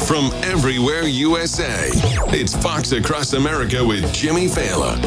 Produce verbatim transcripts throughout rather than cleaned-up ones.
from everywhere U S A. It's Fox Across America with Jimmy Fallon.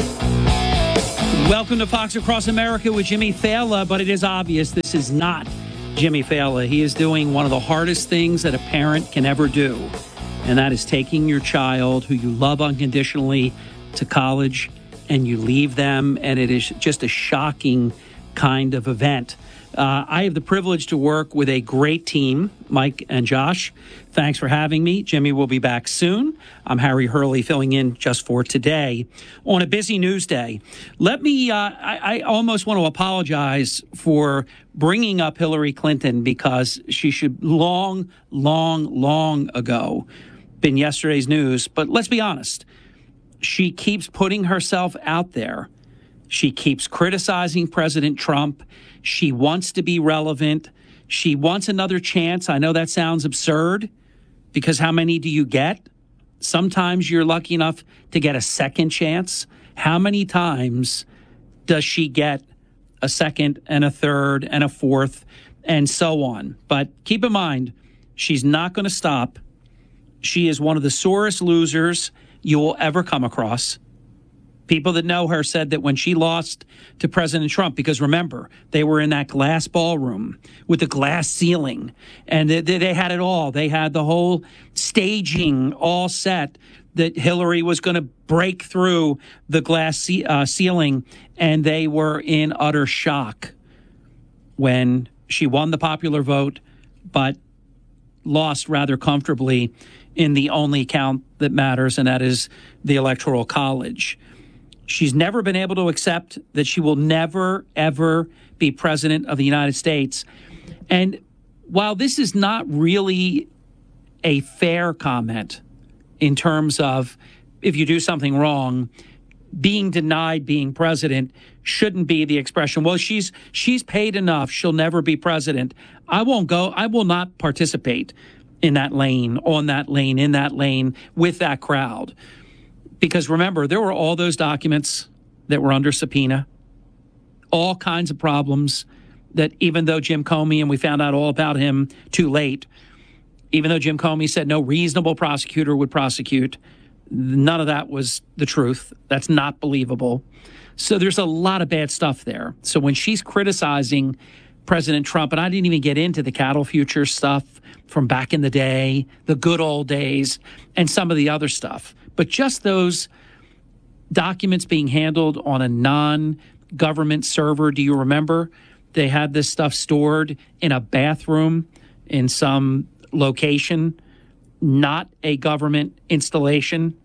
Welcome to Fox Across America with Jimmy Fallon, but it is obvious this is not Jimmy Fallon. He is doing one of the hardest things that a parent can ever do, and that is taking your child who you love unconditionally to college, and you leave them, and it is just a shocking kind of event. Uh, I have the privilege to work with a great team, Mike and Josh. Thanks for having me. Jimmy will be back soon. I'm Harry Hurley filling in just for today on a busy news day. Let me, uh, I, I almost want to apologize for bringing up Hillary Clinton because she should long, long, long ago been yesterday's news. But let's be honest. She keeps putting herself out there. She keeps criticizing President Trump. She wants to be relevant. She wants another chance. I know that sounds absurd because how many do you get? Sometimes you're lucky enough to get a second chance. How many times does she get a second and a third and a fourth and so on? But keep in mind, she's not going to stop. She is one of the sorest losers you will ever come across. People that know her said that when she lost to President Trump, because remember, they were in that glass ballroom with the glass ceiling, and they, they had it all. They had the whole staging all set that Hillary was going to break through the glass ce- uh, ceiling, and they were in utter shock when she won the popular vote, but lost rather comfortably in the only count that matters, and that is the Electoral College. She's never been able to accept that she will never, ever be president of the United States. And while this is not really a fair comment in terms of if you do something wrong, being denied being president shouldn't be the expression, well, she's she's paid enough, she'll never be president. I won't go, I will not participate in that lane, on that lane, in that lane, with that crowd. Because remember, there were all those documents that were under subpoena, all kinds of problems that even though Jim Comey, and we found out all about him too late, even though Jim Comey said no reasonable prosecutor would prosecute, none of that was the truth. That's not believable. So there's a lot of bad stuff there. So when she's criticizing President Trump, and I didn't even get into the cattle futures stuff from back in the day, the good old days, and some of the other stuff. But just those documents being handled on a non-government server. Do you remember? They had this stuff stored in a bathroom in some location, not a government installation,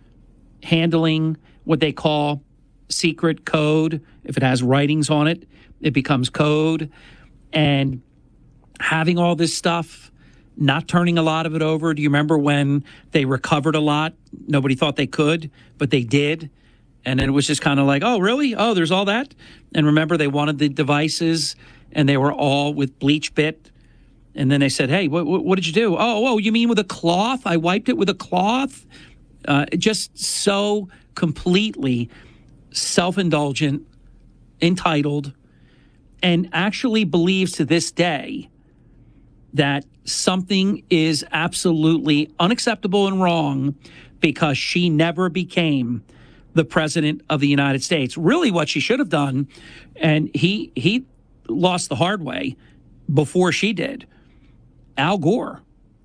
handling what they call secret code. If it has writings on it, it becomes code. And having all this stuff, not turning a lot of it over. Do you remember when they recovered a lot? Nobody thought they could, but they did. And then it was just kind of like, oh, really? Oh, there's all that? And remember, they wanted the devices, and they were all with bleach bit. And then they said, hey, what, what did you do? Oh, oh, you mean with a cloth? I wiped it with a cloth? Uh, just so completely self-indulgent, entitled, and actually believes to this day that something is absolutely unacceptable and wrong because she never became the president of the United States. Really what she should have done, and he he lost the hard way before she did. Al Gore.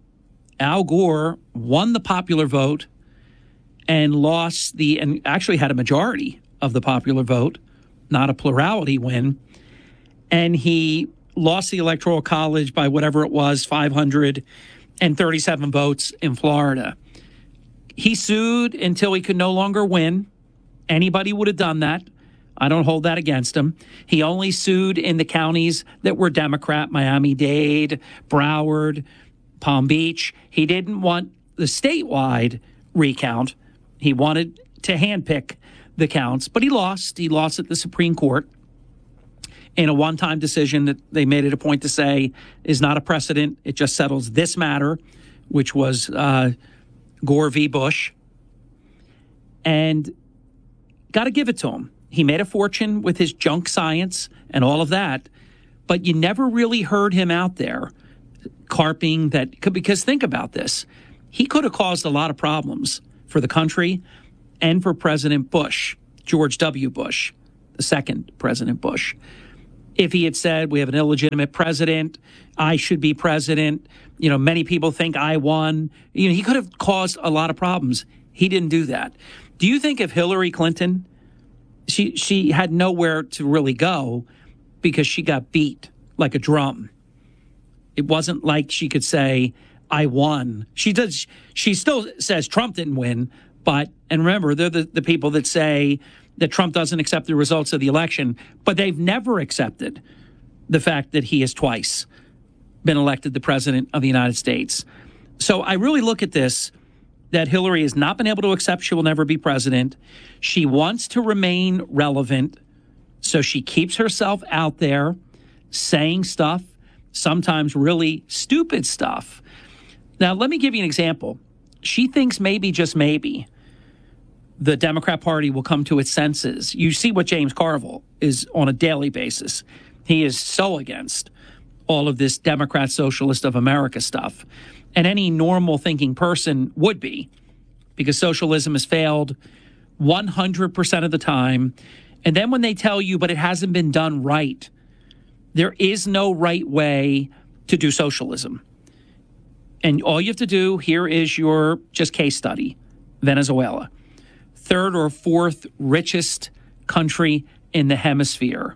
Al Gore won the popular vote and lost the, and actually had a majority of the popular vote, not a plurality win. And he lost the Electoral College by whatever it was, five hundred thirty-seven votes in Florida. He sued until he could no longer win. Anybody would have done that. I don't hold that against him. He only sued in the counties that were Democrat, Miami-Dade, Broward, Palm Beach. He didn't want the statewide recount. He wanted to handpick the counts, but he lost. He lost at the Supreme Court in a one-time decision that they made it a point to say is not a precedent. It just settles this matter, which was uh, Gore v. Bush. And got to give it to him. He made a fortune with his junk science and all of that, but you never really heard him out there carping that, because think about this. he could have caused a lot of problems for the country and for President Bush, George W. Bush, the second President Bush. If he had said, we have an illegitimate president, I should be president, you know, many people think I won, you know, he could have caused a lot of problems. He didn't do that. Do you think if Hillary Clinton, she she had nowhere to really go because she got beat like a drum? It wasn't like she could say, I won. She does. She still says Trump didn't win, but, and remember, they're the, the people that say that Trump doesn't accept the results of the election, but they've never accepted the fact that he has twice been elected the president of the United States. So I really look at this, that Hillary has not been able to accept she will never be president. She wants to remain relevant, so she keeps herself out there saying stuff, sometimes really stupid stuff. Now, let me give you an example. She thinks maybe, just maybe, the Democrat Party will come to its senses. You see what James Carville is on a daily basis. He is so against all of this Democrat Socialist of America stuff. And any normal thinking person would be, because socialism has failed one hundred percent of the time. And then when they tell you, but it hasn't been done right, there is no right way to do socialism. And all you have to do, here is your just case study, Venezuela. Third or fourth richest country in the hemisphere.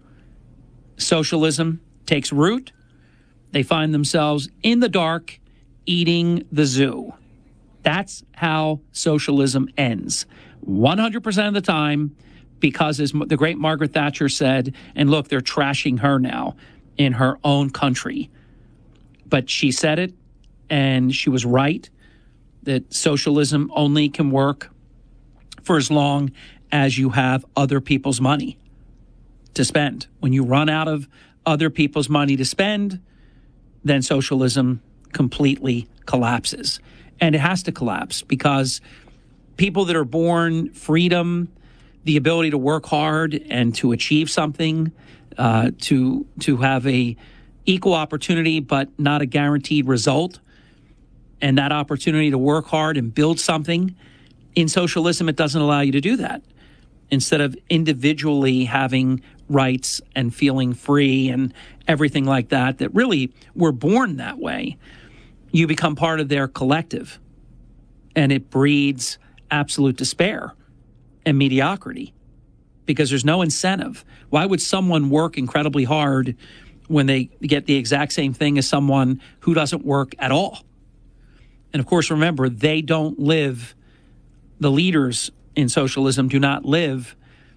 Socialism takes root. They find themselves in the dark eating the zoo. That's how socialism ends. one hundred percent of the time, because as the great Margaret Thatcher said, and look, they're trashing her now in her own country. But she said it, and she was right, that socialism only can work for as long as you have other people's money to spend. When you run out of other people's money to spend, then socialism completely collapses. And it has to collapse because people that are born freedom, the ability to work hard and to achieve something, uh, to to have a equal opportunity but not a guaranteed result, and that opportunity to work hard and build something, in socialism, it doesn't allow you to do that. Instead of individually having rights and feeling free and everything like that, that really were born that way, you become part of their collective. And it breeds absolute despair and mediocrity because there's no incentive. Why would someone work incredibly hard when they get the exact same thing as someone who doesn't work at all? And of course, remember, they don't live, the leaders in socialism do not live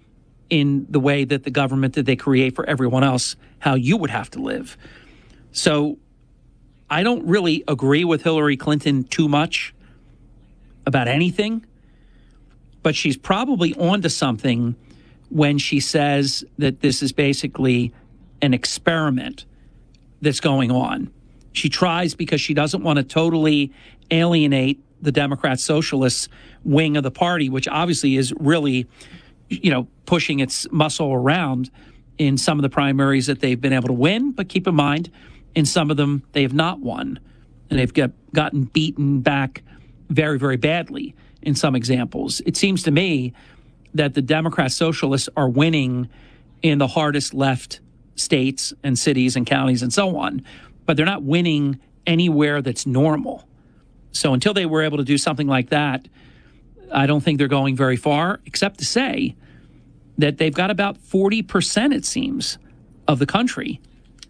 in the way that the government that they create for everyone else, how you would have to live. So I don't really agree with Hillary Clinton too much about anything, but she's probably onto something when she says that this is basically an experiment that's going on. She tries because she doesn't want to totally alienate the Democrat Socialist wing of the party, which obviously is really, you know, pushing its muscle around in some of the primaries that they've been able to win. But keep in mind, in some of them, they have not won. And they've got, gotten beaten back very, very badly in some examples. It seems to me that the Democrat Socialists are winning in the hardest left states and cities and counties and so on, but they're not winning anywhere that's normal. So until they were able to do something like that, I don't think they're going very far, except to say that they've got about forty percent, it seems, of the country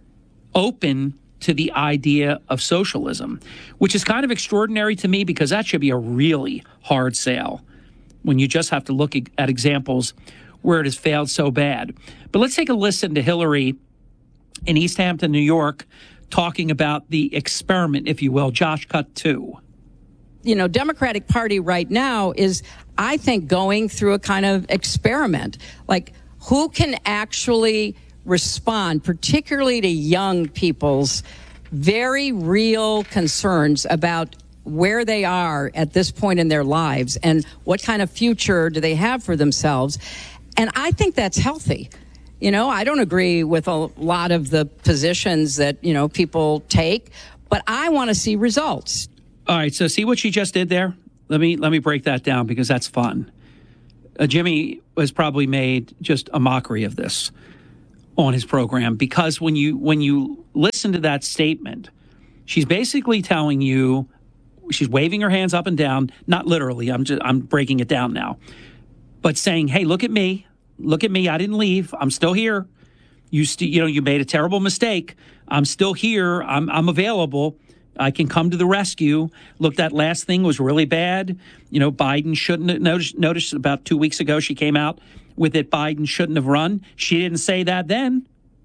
open to the idea of socialism, which is kind of extraordinary to me because that should be a really hard sale when you just have to look at examples where it has failed so bad. But let's take a listen to Hillary in East Hampton, New York, talking about the experiment, if you will. Josh, cut two. You know, Democratic Party right now is, I think, going through a kind of experiment. Like, who can actually respond, particularly to young people's very real concerns about where they are at this point in their lives and what kind of future do they have for themselves. And I think that's healthy. You know, I don't agree with a lot of the positions that, you know, people take, but I want to see results. All right, so see what she just did there? Let me let me break that down because that's fun. Uh, Jimmy has probably made just a mockery of this on his program because when you when you listen to that statement, she's basically telling you, she's waving her hands up and down, not literally, I'm just I'm breaking it down now, but saying, "Hey, look at me. Look at me. I didn't leave. I'm still here. You st- you know, you made a terrible mistake. I'm still here. I'm I'm available. I can come to the rescue. Look, that last thing was really bad. You know, Biden shouldn't have noticed, noticed about two weeks ago she came out with it. Biden shouldn't have run. She didn't say that then.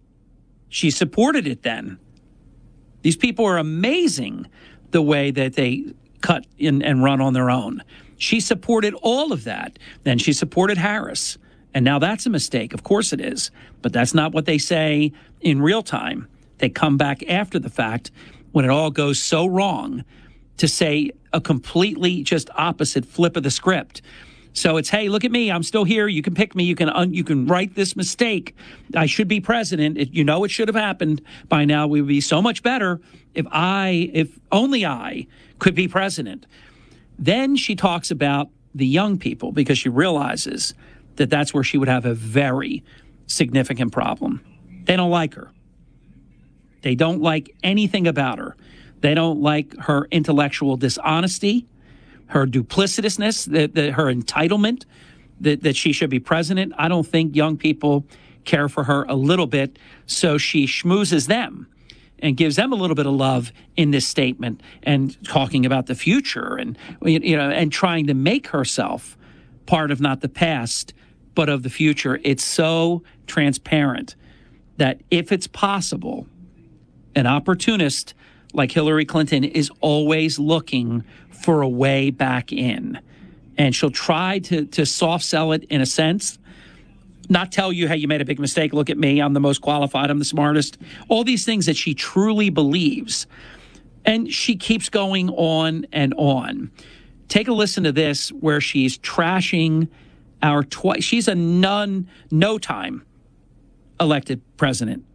She supported it then. These people are amazing the way that they cut in and run on their own. She supported all of that. Then she supported Harris. And now that's a mistake. Of course it is. But that's not what they say in real time. They come back after the fact when it all goes so wrong to say a completely just opposite flip of the script. So it's, hey, look at me. I'm still here. You can pick me. You can un- you can right this mistake. I should be president. It, you know it should have happened by now. We would be so much better if I, if only I could be president. Then she talks about the young people because she realizes that that's where she would have a very significant problem. They don't like her. They don't like anything about her. They don't like her intellectual dishonesty, her duplicitousness, the, the, her entitlement that, that she should be president. I don't think young people care for her a little bit, so she schmoozes them and gives them a little bit of love in this statement and talking about the future and, you know, and trying to make herself part of not the past, but of the future. It's so transparent that if it's possible, an opportunist like Hillary Clinton is always looking for a way back in. And she'll try to, to soft sell it in a sense, not tell you, hey, you made a big mistake. Look at me. I'm the most qualified. I'm the smartest. All these things that she truly believes. And she keeps going on and on. Take a listen to this where she's trashing our twice. She's a none, no time elected president.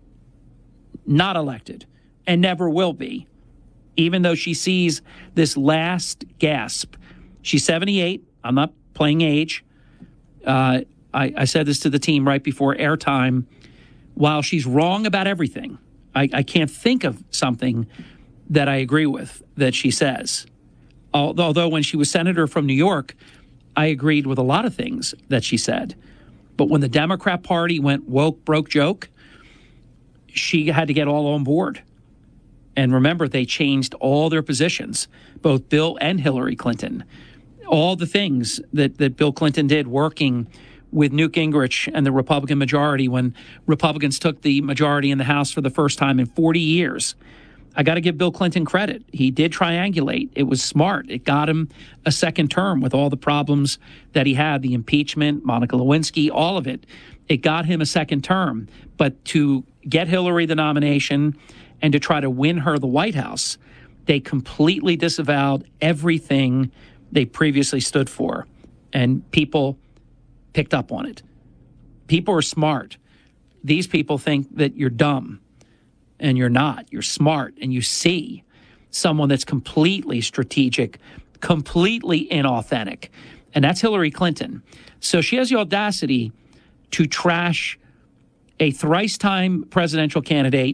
Not elected. And never will be, even though she sees this last gasp. She's seventy-eight. I'm not playing age. Uh, I, I said this to the team right before airtime. While she's wrong about everything, I, I can't think of something that I agree with that she says. Although when she was senator from New York, I agreed with a lot of things that she said. But when the Democrat Party went woke, broke, joke, she had to get all on board. And remember, they changed all their positions, both Bill and Hillary Clinton. All the things that, that Bill Clinton did working with Newt Gingrich and the Republican majority when Republicans took the majority in the House for the first time in forty years. I got to give Bill Clinton credit. He did triangulate. It was smart. It got him a second term with all the problems that he had, the impeachment, Monica Lewinsky, all of it. It got him a second term. But to get Hillary the nomination and to try to win her the White House, they completely disavowed everything they previously stood for. And people picked up on it. People are smart. These people think that you're dumb, and you're not. You're smart, and you see someone that's completely strategic, completely inauthentic. And that's Hillary Clinton. So she has the audacity to trash a thrice-time presidential candidate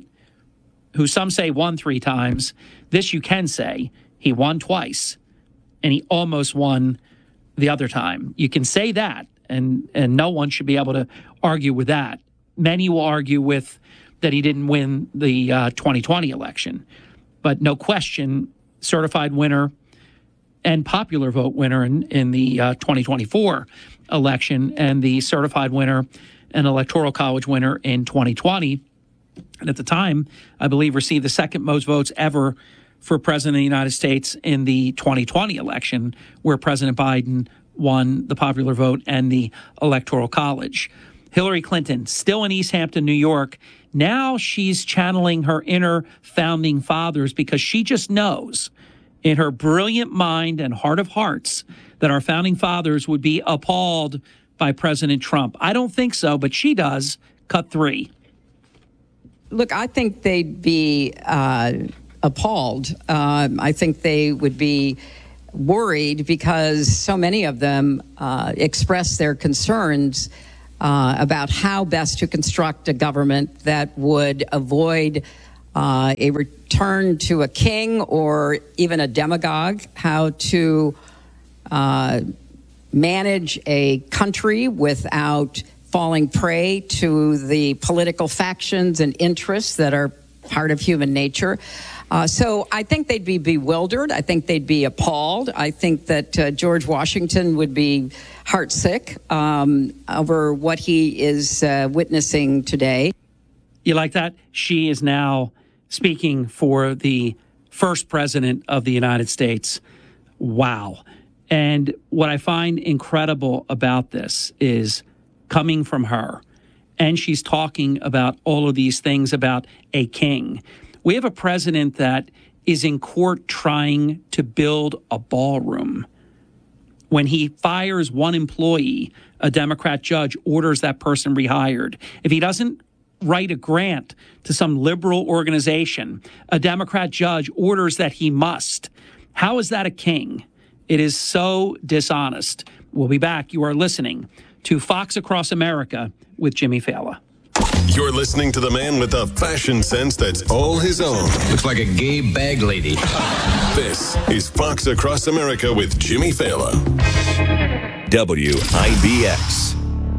who some say won three times. This you can say. He won twice, and he almost won the other time. You can say that, and, and no one should be able to argue with that. Many will argue with that he didn't win the uh, twenty twenty election. But no question, certified winner and popular vote winner in, in the uh, twenty twenty-four election, and the certified winner and electoral college winner in twenty twenty. And at the time, I believe received the second most votes ever for president of the United States in the twenty twenty election, where President Biden won the popular vote and the electoral college. Hillary Clinton, still in East Hampton, New York. Now she's channeling her inner founding fathers because she just knows in her brilliant mind and heart of hearts that our founding fathers would be appalled by President Trump. I don't think so, but she does. Cut three. Look, I think they'd be uh, appalled. Um, I think they would be worried because so many of them uh, express their concerns uh, about how best to construct a government that would avoid uh, a return to a king or even a demagogue, how to uh, manage a country without falling prey to the political factions and interests that are part of human nature. Uh, so I think they'd be bewildered. I think they'd be appalled. I think that uh, George Washington would be heartsick um, over what he is uh, witnessing today. You like that? She is now speaking for the first president of the United States. Wow. And what I find incredible about this is coming from her, and she's talking about all of these things about a king. We have a president that is in court trying to build a ballroom. When he fires one employee, a Democrat judge orders that person rehired. If he doesn't write a grant to some liberal organization, a Democrat judge orders that he must. How is that a king? It is so dishonest. We'll be back. You are listening to Fox Across America with Jimmy Fallon. You're listening to the man with a fashion sense that's all his own. Looks like a gay bag lady. This is Fox Across America with Jimmy Fallon. W I B X.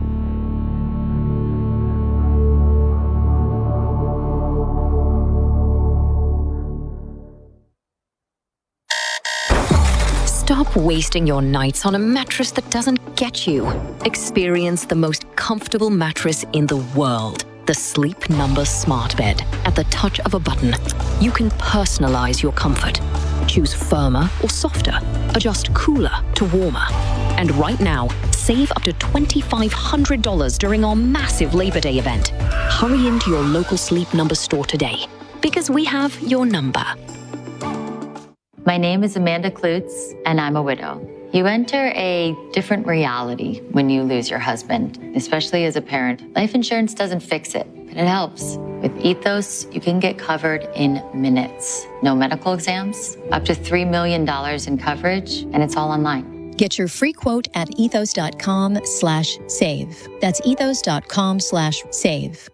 Stop wasting your nights on a mattress that doesn't get you. Experience the most comfortable mattress in the world. The Sleep Number Smart Bed. At the touch of a button, you can personalize your comfort. Choose firmer or softer. Adjust cooler to warmer. And right now, save up to two thousand five hundred dollars during our massive Labor Day event. Hurry into your local Sleep Number store today, because we have your number. My name is Amanda Klutz, and I'm a widow. You enter a different reality when you lose your husband, especially as a parent. Life insurance doesn't fix it, but it helps. With Ethos, you can get covered in minutes. No medical exams, up to three million dollars in coverage, and it's all online. Get your free quote at ethos.com slash save. That's ethos.com slash save.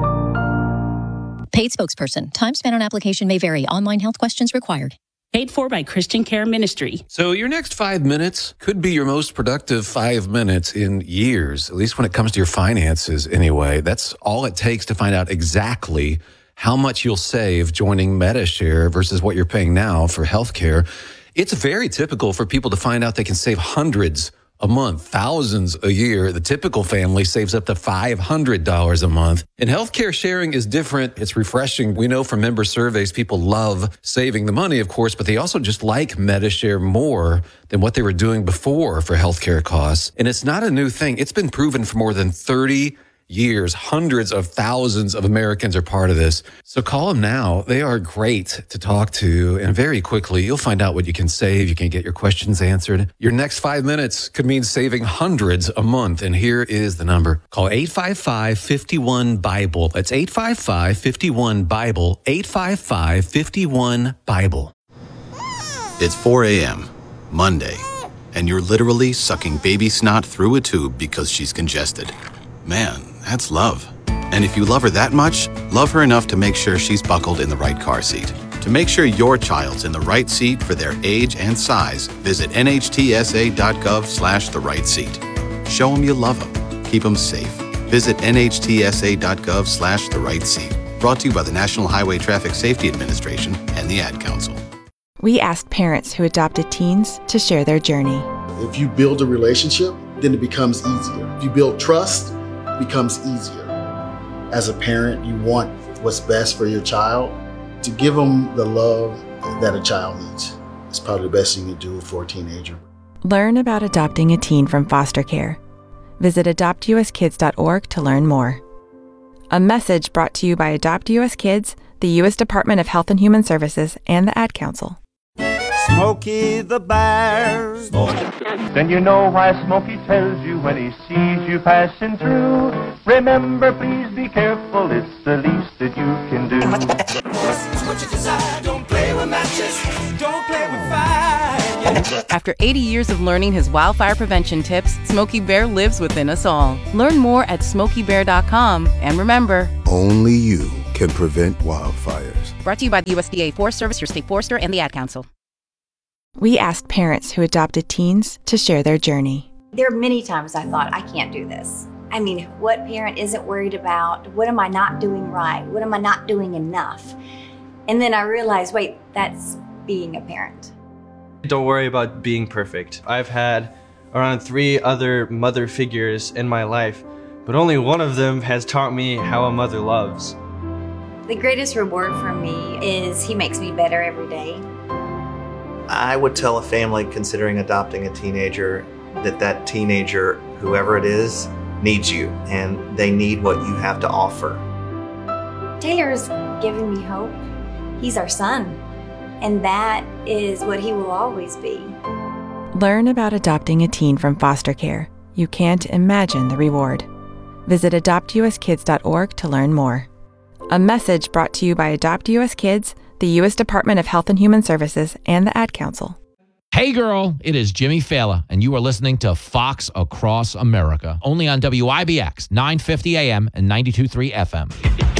Paid spokesperson. Time spent on application may vary. Online health questions required. Paid for by Christian Care Ministry. So your next five minutes could be your most productive five minutes in years, at least when it comes to your finances anyway. That's all it takes to find out exactly how much you'll save joining Medi-Share versus what you're paying now for healthcare. It's very typical for people to find out they can save hundreds a month, thousands a year. The typical family saves up to five hundred dollars a month. And healthcare sharing is different. It's refreshing. We know from member surveys, people love saving the money, of course, but they also just like Medi-Share more than what they were doing before for healthcare costs. And it's not a new thing. It's been proven for more than thirty years. Hundreds of thousands of Americans are part of this. So call them now. They are great to talk to. And very quickly, you'll find out what you can save. You can get your questions answered. Your next five minutes could mean saving hundreds a month. And here is the number. Call eight five five, five one, BIBLE. That's eight five five, five one, BIBLE. eight five five, five one, BIBLE. It's four a.m., Monday, and you're literally sucking baby snot through a tube because she's congested. Man, that's love. And if you love her that much, love her enough to make sure she's buckled in the right car seat. To make sure your child's in the right seat for their age and size, visit nhtsa.gov slash the right seat. Show them you love them. Keep them safe. Visit nhtsa.gov slash the right seat. Brought to you by the National Highway Traffic Safety Administration and the Ad Council. We asked parents who adopted teens to share their journey. If you build a relationship, then it becomes easier. If you build trust, becomes easier. As a parent, you want what's best for your child. To give them the love that a child needs is probably the best thing you can do for a teenager. Learn about adopting a teen from foster care. Visit adopt u s kids dot org to learn more. A message brought to you by Adopt U S Kids, the U S Department of Health and Human Services, and the Ad Council. Smokey the Bear. Then you know why Smokey tells you when he sees you passing through. Remember, please be careful, it's the least that you can do. What you desire, don't play Just don't play with fire. Yeah. After eighty years of learning his wildfire prevention tips, Smokey Bear lives within us all. Learn more at smokey bear dot com. And remember, only you can prevent wildfires. Brought to you by the U S D A Forest Service, your state forester, and the Ad Council. We asked parents who adopted teens to share their journey. There are many times I thought, I can't do this. I mean, what parent isn't worried about? What am I not doing right? What am I not doing enough? And then I realized, wait, that's being a parent. Don't worry about being perfect. I've had around three other mother figures in my life, but only one of them has taught me how a mother loves. The greatest reward for me is he makes me better every day. I would tell a family considering adopting a teenager that that teenager, whoever it is, needs you, and they need what you have to offer. Taylor's given me hope. He's our son, and that is what he will always be. Learn about adopting a teen from foster care. You can't imagine the reward. Visit adopt u s kids dot org to learn more. A message brought to you by Adopt U S Kids, the U S Department of Health and Human Services, and the Ad Council. Hey girl, it is Jimmy Fallon, and you are listening to Fox Across America, only on W I B X, nine fifty A M and ninety-two point three F M.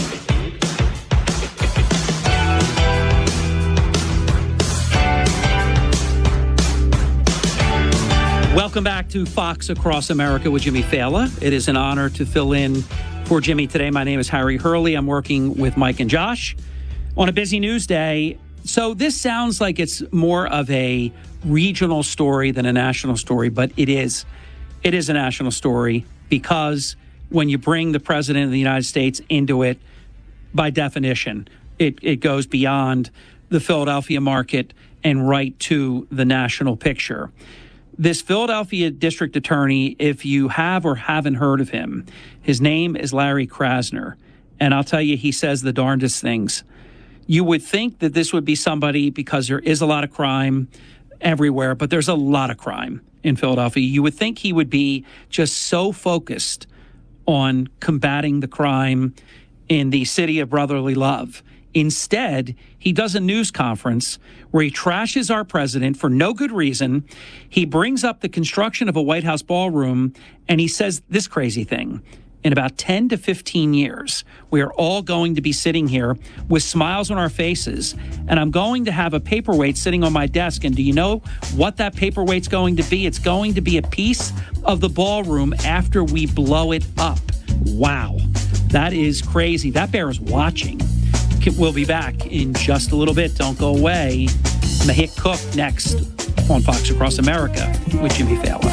Welcome back to Fox Across America with Jimmy Fallon. It is an honor to fill in for Jimmy today. My name is Harry Hurley. I'm working with Mike and Josh on a busy news day. So this sounds like it's more of a regional story than a national story, but it is. It is a national story because when you bring the president of the United States into it, by definition, it, it goes beyond the Philadelphia market and right to the national picture. This Philadelphia district attorney, if you have or haven't heard of him, his name is Larry Krasner. And I'll tell you, he says the darndest things. You would think that this would be somebody, because there is a lot of crime everywhere, but there's a lot of crime in Philadelphia. You would think he would be just so focused on combating the crime in the city of brotherly love. Instead, he does a news conference where he trashes our president for no good reason. He brings up the construction of a White House ballroom, and he says this crazy thing. In about ten to fifteen years, we are all going to be sitting here with smiles on our faces, and I'm going to have a paperweight sitting on my desk. And do you know what that paperweight's going to be? It's going to be a piece of the ballroom after we blow it up. Wow. That is crazy. That bear is watching. We'll be back in just a little bit. Don't go away. Mahik Cook next on Fox Across America with Jimmy Fallon.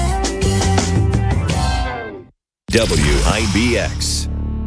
W I B X.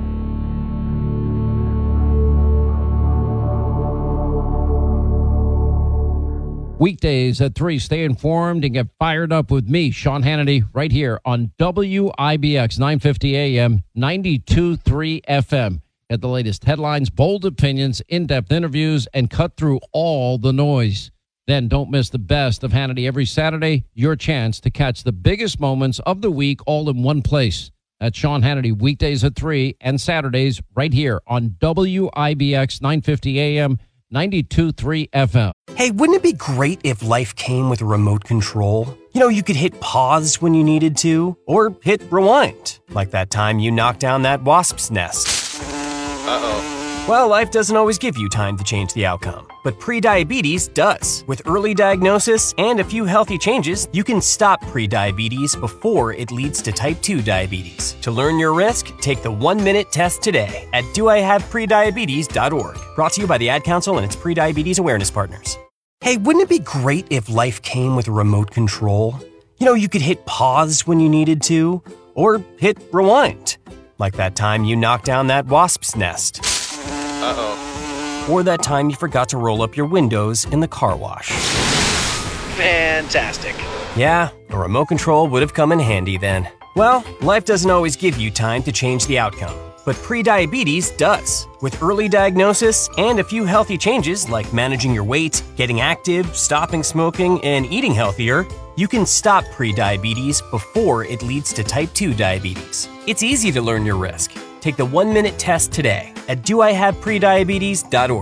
Weekdays at three, stay informed and get fired up with me, Sean Hannity, right here on W I B X, nine fifty A M, ninety-two point three F M. Get the latest headlines, bold opinions, in-depth interviews, and cut through all the noise. Then don't miss the best of Hannity every Saturday, your chance to catch the biggest moments of the week all in one place. That's Sean Hannity, weekdays at three and Saturdays right here on W I B X, nine fifty A M, ninety-two point three F M. Hey, wouldn't it be great if life came with a remote control? You know, you could hit pause when you needed to, or hit rewind, like that time you knocked down that wasp's nest. Uh-oh. Well, life doesn't always give you time to change the outcome, but prediabetes does. With early diagnosis and a few healthy changes, you can stop prediabetes before it leads to type two diabetes. To learn your risk, take the one-minute test today at do I have prediabetes dot org. Brought to you by the Ad Council and its prediabetes awareness partners. Hey, wouldn't it be great if life came with a remote control? You know, you could hit pause when you needed to, or hit rewind, like that time you knocked down that wasp's nest. Uh-oh. Or that time you forgot to roll up your windows in the car wash. Fantastic. Yeah, a remote control would have come in handy then. Well, life doesn't always give you time to change the outcome, but prediabetes does. With early diagnosis and a few healthy changes like managing your weight, getting active, stopping smoking, and eating healthier, you can stop prediabetes before it leads to type two diabetes. It's easy to learn your risk. Take the one-minute test today at do I have prediabetes dot org.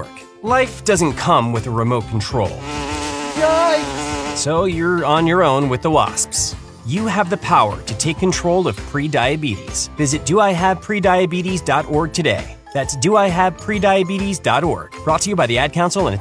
Life doesn't come with a remote control. Yikes! So you're on your own with the wasps. You have the power to take control of prediabetes. Visit do I have prediabetes dot org today. That's do I have prediabetes dot org. Brought to you by the Ad Council and